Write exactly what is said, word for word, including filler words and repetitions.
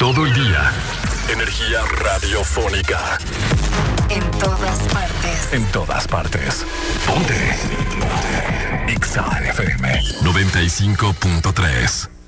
todo el día. Energía radiofónica. En todas partes. En todas partes. Ponte. Ponte. X A F M noventa y cinco punto tres.